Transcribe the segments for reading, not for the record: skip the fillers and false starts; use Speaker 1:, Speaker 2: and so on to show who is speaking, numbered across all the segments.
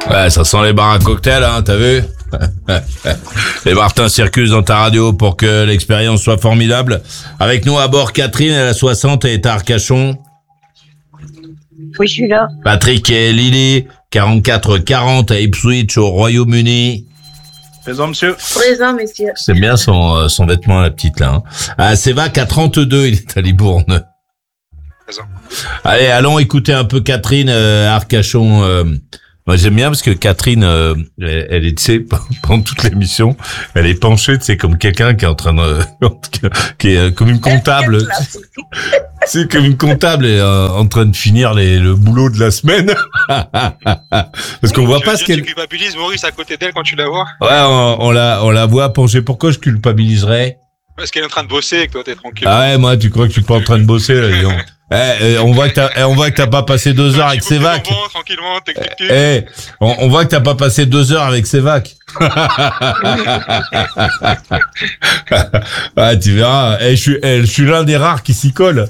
Speaker 1: Ouais, ça sent les bars à cocktail, hein, t'as vu? Les Martin Circus dans ta radio pour que l'expérience soit formidable. Avec nous à bord, Catherine, elle a 60 et est à Arcachon.
Speaker 2: Oui, je suis là.
Speaker 1: Patrick et Lily, 44-40 à Ipswich au Royaume-Uni.
Speaker 3: Présent, monsieur.
Speaker 4: Présent, messieurs.
Speaker 1: C'est bien son vêtement, la petite, là. Hein. Ah, Sévac à 32, il est à Libourne.
Speaker 3: Présent.
Speaker 1: Allez, allons écouter un peu Catherine à Arcachon. Moi, j'aime bien parce que Catherine, elle est, tu sais, pendant toute l'émission, elle est penchée, tu sais, comme quelqu'un qui est en train de, qui est comme une comptable. C'est comme une comptable et en train de finir le boulot de la semaine. Parce qu'on voit pas ce qu'elle.
Speaker 3: Tu culpabilises Maurice à côté d'elle quand tu la vois?
Speaker 1: Ouais, on la voit penchée. Pourquoi je culpabiliserais?
Speaker 3: Parce qu'elle est en train de bosser et que toi t'es tranquille.
Speaker 1: Ah ouais, moi, tu crois que je suis pas en train de bosser, là, dis donc. On voit que t'as pas passé 2 heures avec Sévac.
Speaker 3: Tranquillement,
Speaker 1: on voit que t'as pas passé 2 heures avec Sévac. Ah, tu verras. Je suis l'un des rares qui s'y colle.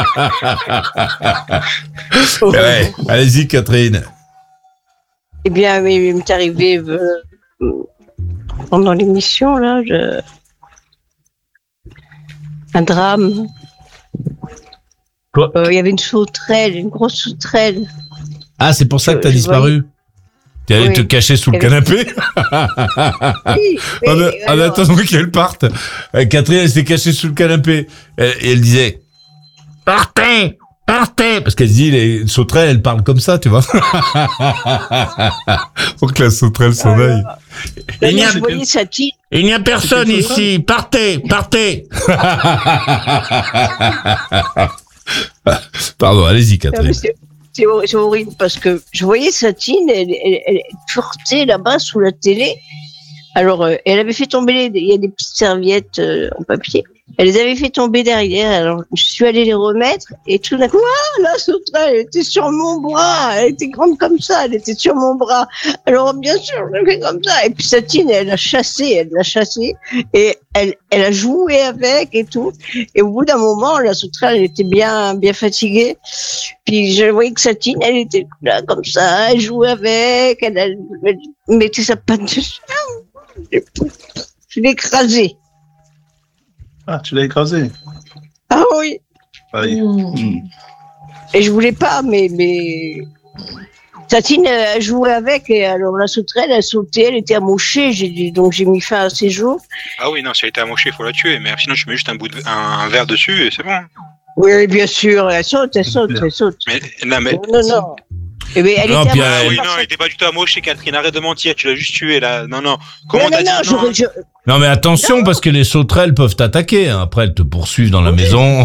Speaker 1: Ouais, allez-y, Catherine.
Speaker 2: Eh bien, oui, il m'est arrivé pendant l'émission, là, un drame. Il y avait une sauterelle, une grosse sauterelle.
Speaker 1: Ah, c'est pour ça que t'as disparu. T'es allé te cacher sous le canapé. En attendant qu'elle parte. Catherine, elle s'est cachée sous le canapé. Et elle disait, partez, parce qu'elle se dit, les sauterelles, elles parlent comme ça, tu vois. Pour que la sauterelle s'en aille.
Speaker 2: Il
Speaker 1: n'y a personne ici. Partez. Pardon, allez-y, Catherine.
Speaker 2: C'est horrible parce que je voyais Satine, elle flirtait là-bas sous la télé. Alors, elle avait fait tomber, il y a des petites serviettes en papier. Elle les avait fait tomber derrière. Alors, je suis allée les remettre et tout d'un coup, la sauterelle, elle était sur mon bras. Elle était grande comme ça, elle était sur mon bras. Alors, bien sûr, je l'ai fait comme ça. Et puis Satine, elle l'a chassée et elle a joué avec et tout. Et au bout d'un moment, la sauterelle, elle était bien fatiguée. Puis je voyais que Satine, elle était là comme ça, elle jouait avec, elle mettait sa patte dessus. Je l'ai écrasée.
Speaker 5: Ah, tu l'as écrasé?
Speaker 2: Ah oui. Et je voulais pas, mais Satine elle jouait avec, et alors la sauterelle, elle sautait, elle était amochée, donc j'ai mis fin à ses jours.
Speaker 3: Ah oui, non, si elle était amochée, il faut la tuer, mais sinon je mets juste un verre dessus et c'est bon.
Speaker 2: Oui, bien sûr, elle saute.
Speaker 3: Mais, non.
Speaker 2: Eh bien, elle était
Speaker 3: oui, non, elle était pas du tout amochée, Catherine, arrête de mentir, tu l'as juste tuée, là. Non. Comment t'as dit
Speaker 1: Non, mais attention, parce que les sauterelles peuvent t'attaquer. Hein. Après, elles te poursuivent dans la maison.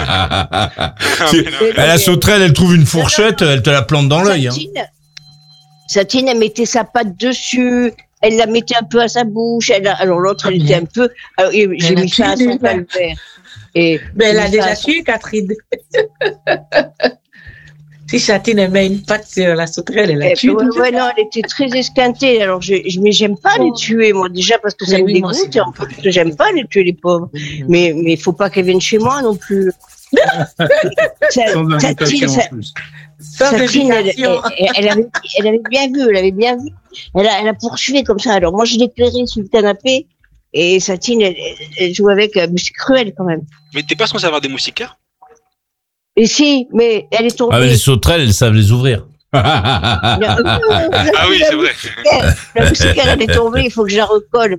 Speaker 1: La sauterelle, elle trouve une fourchette, elle te la plante dans l'œil.
Speaker 2: Satine, elle mettait sa patte dessus, elle la mettait un peu à sa bouche. Alors l'autre, elle était un peu... Alors, j'ai mis ça à son calvaire.
Speaker 4: Mais elle a déjà tué, Catherine. Si Satine met une patte sur la sauterelle, elle la tue.
Speaker 2: Ouais, non, elle était très esquintée. Alors, mais j'aime pas les tuer, moi, déjà, parce que ça me dégoûte. En plus, j'aime pas les tuer, les pauvres. Mais il faut pas qu'elles viennent chez moi non plus. Satine, elle avait bien vu. Elle a poursuivi comme ça. Alors, moi, je l'ai éclairée sur le canapé. Et Satine, elle joue avec. Mais c'est cruel, quand même.
Speaker 3: Mais t'es pas censé avoir des moustiquaires?
Speaker 2: Et si, mais elle est tombée.
Speaker 1: Ah, mais les sauterelles, elles savent les ouvrir.
Speaker 3: Ah oui, c'est vrai.
Speaker 2: La moustiquaire, elle est tombée, il faut que je la recolle.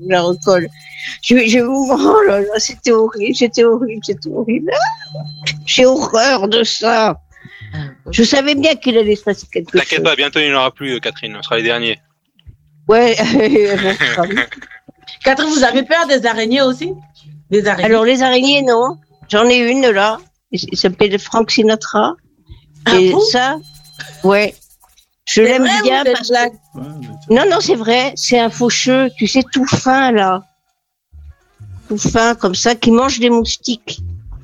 Speaker 2: Oh là là, c'était horrible. J'ai horreur de ça. Je savais bien qu'il allait se passer quelque chose.
Speaker 3: T'inquiète pas, bientôt il n'y en aura plus, Catherine, on sera les derniers.
Speaker 2: Ouais.
Speaker 4: Catherine, vous avez peur des araignées aussi?
Speaker 2: Alors, les araignées, non. J'en ai une, là. Il s'appelle Frank Sinatra. Et ça, ouais. Je l'aime bien parce que... Non, c'est vrai. C'est un faucheux, tu sais, tout fin, là. Tout fin, comme ça, qui mange des moustiques.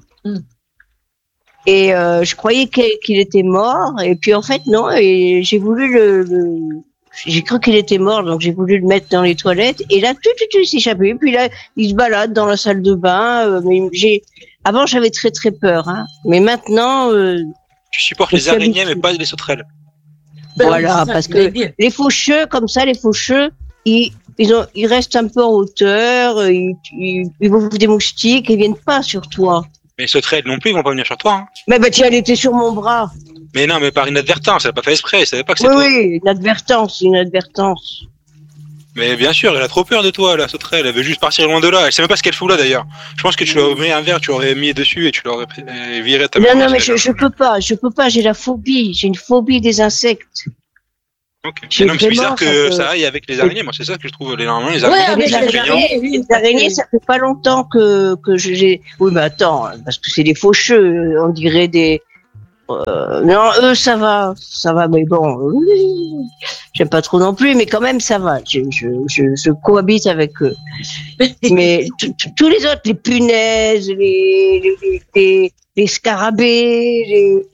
Speaker 2: Et je croyais qu'il était mort. Et puis, en fait, non. Et j'ai voulu j'ai cru qu'il était mort, donc j'ai voulu le mettre dans les toilettes. Et là, tout s'est échappé. Puis là, il se balade dans la salle de bain. Avant, j'avais très très peur, hein. Mais maintenant...
Speaker 3: Tu supportes les araignées, mais pas les sauterelles.
Speaker 2: Voilà, parce que les faucheux, comme ça, ils restent un peu en hauteur, ils vont des moustiques, ils viennent pas sur toi.
Speaker 3: Mais les sauterelles non plus, ils vont pas venir sur toi. Hein.
Speaker 2: Mais tiens, elle était sur mon bras.
Speaker 3: Mais non, mais par inadvertance, elle n'a pas fait exprès, elle savait pas que c'était toi.
Speaker 2: Oui, une advertance.
Speaker 3: Mais bien sûr, elle a trop peur de toi, la sauterelle, elle veut juste partir loin de là, elle sait même pas ce qu'elle fout là d'ailleurs. Je pense que tu lui aurais mis un verre, tu l'aurais mis dessus et tu l'aurais viré ta main.
Speaker 2: Non, mais je peux pas, j'ai la phobie, j'ai une phobie des insectes.
Speaker 3: Ok. Non, mais c'est bizarre que ça aille avec les araignées, moi c'est ça que je trouve, normalement les araignées.
Speaker 2: Les araignées, ça fait pas longtemps que j'ai... Oui, mais attends, parce que c'est des faucheux, on dirait des... non, eux, ça va, mais bon, j'aime pas trop non plus, mais quand même, ça va. Je cohabite avec eux. Mais tous les autres, les punaises, les scarabées,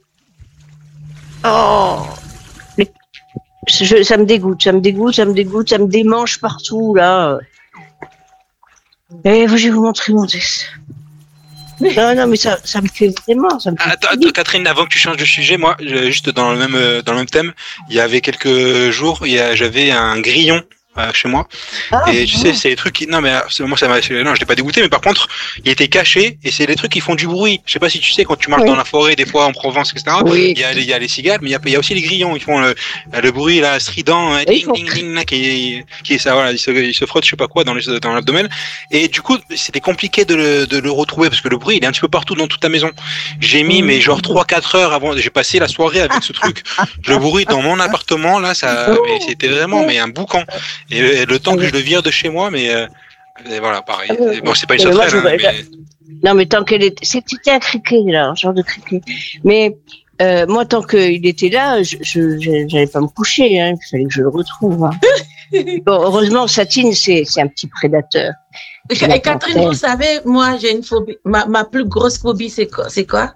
Speaker 2: ça me dégoûte, ça me démange partout, là. Et je vais vous montrer mon dessin. Non, mais ça me fait vraiment.
Speaker 3: Attends, Catherine, avant que tu changes de sujet, moi, juste dans le même thème, il y avait quelques jours, j'avais un grillon chez moi. Et tu sais, c'est les trucs qui... Non, mais moi, non, je l'ai pas dégoûté, mais par contre, il était caché, et c'est les trucs qui font du bruit. Je sais pas si tu sais, quand tu marches dans la forêt, des fois, en Provence, etc., il y a les cigales, mais il y a aussi les grillons, ils font le bruit, là, strident, ding, ding, ding, là, qui est ça, voilà, ils se frottent, je sais pas quoi, dans l'abdomen. Et du coup, c'était compliqué de le retrouver, parce que le bruit, il est un petit peu partout dans toute ta maison. J'ai mis, mais genre 3-4 heures avant, j'ai passé la soirée avec ce truc. Le bruit dans mon appartement, là, mais c'était vraiment, mais un boucan. Et le temps que je le vire de chez moi, mais voilà, pareil. Bon, c'est pas une sauterelle, mais...
Speaker 2: Non, mais tant qu'elle était... C'était un criquet, là, un genre de criquet. Mais moi, tant qu'il était là, j'allais pas me coucher, hein. Il fallait que je le retrouve. Hein. Bon, heureusement, Satine, c'est un petit prédateur.
Speaker 4: Et Catherine, vous savez, moi, j'ai une phobie. Ma plus grosse phobie, c'est quoi?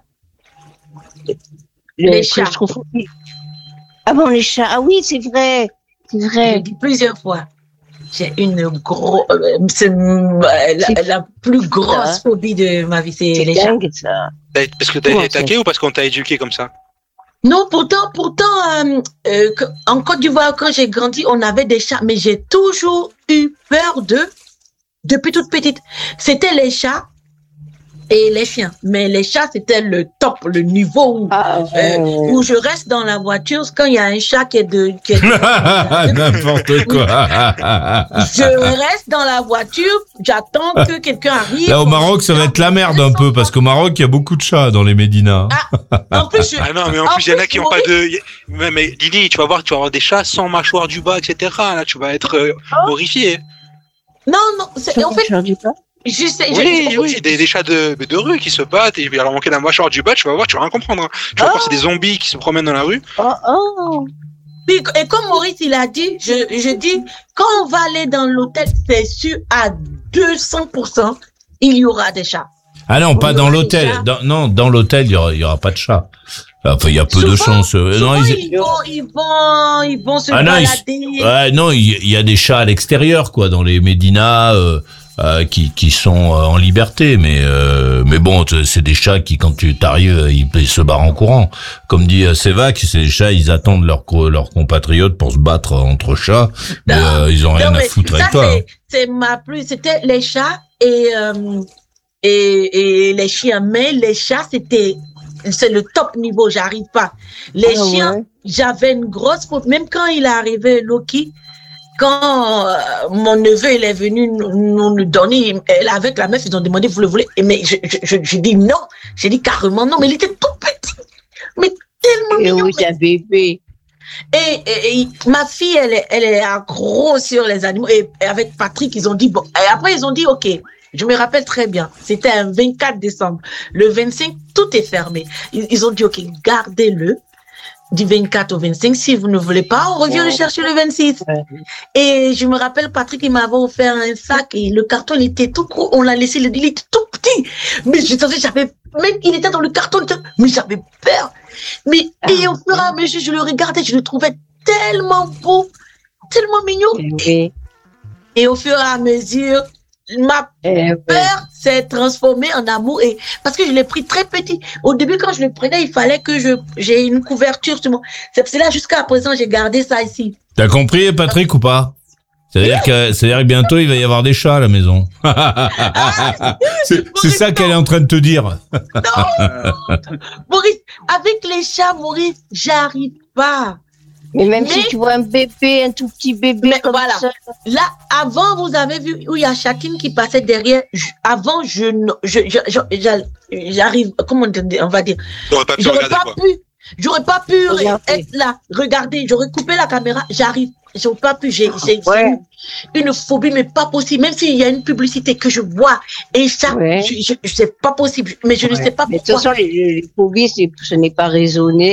Speaker 4: Les chats.
Speaker 2: Ah bon, les chats. Ah oui, c'est vrai. Je l'ai
Speaker 4: dit plusieurs fois. J'ai une grosse, c'est la plus grosse phobie de ma vie, c'est les chats.
Speaker 2: Ça.
Speaker 3: Parce que t'as été attaqué ou parce qu'on t'a éduqué comme ça?
Speaker 4: Non, pourtant, en Côte d'Ivoire, quand j'ai grandi, on avait des chats, mais j'ai toujours eu peur d'eux depuis toute petite. C'était les chats et les chiens. Mais les chats, c'était le top, le niveau où je reste dans la voiture quand il y a un chat qui est
Speaker 1: n'importe quoi.
Speaker 4: Je reste dans la voiture, j'attends que quelqu'un arrive.
Speaker 1: Là, au Maroc, ça va être la merde un peu, parce qu'au Maroc, il y a beaucoup de chats dans les médinas.
Speaker 3: En plus, non, mais en plus, il y en a qui n'ont pas de... Mais Lily, tu vas avoir des chats sans mâchoire du bas, etc. Là, tu vas être horrifié.
Speaker 4: Non, c'est en fait...
Speaker 3: Oui, des chats de rue qui se battent et alors manquer la mâchoire du bas, tu vas voir, tu vas rien comprendre. Hein. Tu vas voir, c'est des zombies qui se promènent dans la rue.
Speaker 4: Puis, et comme Maurice, il a dit, je dis, quand on va aller dans l'hôtel, c'est sûr, à 200%, il y aura des chats.
Speaker 1: Ah non, pas dans l'hôtel. Dans l'hôtel, il y aura pas de chats. Enfin, il y a peu de chances. Non,
Speaker 4: ils vont se balader.
Speaker 1: Non, il y a des chats à l'extérieur, quoi, dans les médinas, qui sont en liberté, mais bon, c'est des chats qui, quand tu t'arrives, ils se barrent en courant. Comme dit Sévac, c'est des chats, ils attendent leurs compatriotes pour se battre entre chats, mais ils ont rien à foutre avec toi.
Speaker 4: C'était les chats et les chiens, mais les chats, c'est le top niveau, j'arrive pas. Les chiens, j'avais une grosse faute, même quand il est arrivé Loki, quand mon neveu il est venu nous donner, avec la meuf, ils ont demandé, vous le voulez? Mais je dis non, j'ai dit carrément non, mais il était tout petit, mais tellement mignon.
Speaker 2: Oui, c'est un bébé.
Speaker 4: Et ma fille, elle est accro sur les animaux, et avec Patrick, ils ont dit, bon, et après ils ont dit, ok, je me rappelle très bien, c'était un 24 décembre, le 25, tout est fermé. Ils ont dit, ok, gardez-le. Du 24 au 25, si vous ne voulez pas, on revient le chercher le 26. Et je me rappelle, Patrick, il m'avait offert un sac et le carton, il était tout gros. On l'a laissé, il était tout petit. Mais il était dans le carton, mais j'avais peur. Mais, et au fur et à mesure, je le regardais, je le trouvais tellement beau, tellement mignon. Et au fur et à mesure, ma peur s'est transformé en amour et parce que je l'ai pris très petit. Au début, quand je le prenais, il fallait que j'ai une couverture sur moi. C'est là jusqu'à présent, j'ai gardé ça ici.
Speaker 1: T'as compris, Patrick, ou pas? C'est-à-dire que bientôt, il va y avoir des chats à la maison. C'est ça qu'elle est en train de te dire.
Speaker 4: Non, Maurice, avec les chats, Maurice, j'arrive pas.
Speaker 2: Mais même si tu vois un bébé, un tout petit bébé
Speaker 4: mais
Speaker 2: comme
Speaker 4: voilà.
Speaker 2: ça.
Speaker 4: Là, avant, vous avez vu où il y a Chacune qui passait derrière. Avant, j'arrive, comment on va dire. J'aurais pas pu être là. Regardez, j'aurais coupé la caméra. J'aurais pas pu. J'ai une phobie, mais pas possible. Même s'il y a une publicité que je vois et ça, c'est pas possible. Mais je ne sais pas pourquoi.
Speaker 2: Mais de toute façon, les phobies, ce n'est pas raisonné.